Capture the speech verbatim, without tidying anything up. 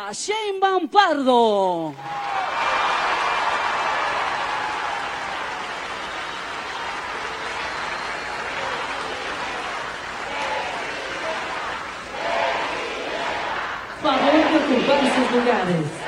Claudia Sheinbaum Pardo. Favor de ocupar sus lugares.